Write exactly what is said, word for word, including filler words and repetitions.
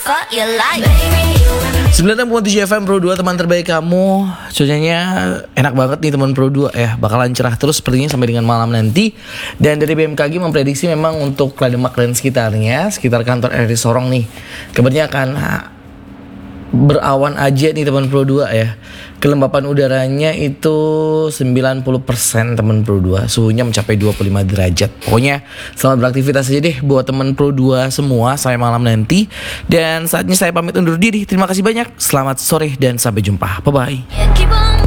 fuck your life. sembilan enam koma tujuh F M Pro dua, teman terbaik kamu. Cuacanya enak banget nih teman Pro dua ya. Bakalan cerah terus sepertinya sampai dengan malam nanti. Dan dari B M K G memprediksi memang untuk Klademak dan sekitarnya, sekitar kantor R R I Sorong nih, kabarnya akan berawan aja nih teman Pro dua ya. Kelembapan udaranya itu sembilan puluh persen teman Pro dua. Suhunya mencapai dua puluh lima derajat. Pokoknya selamat beraktivitas aja deh buat teman Pro dua semua sampai malam nanti. Dan saatnya saya pamit undur diri. Terima kasih banyak. Selamat sore dan sampai jumpa. Bye bye.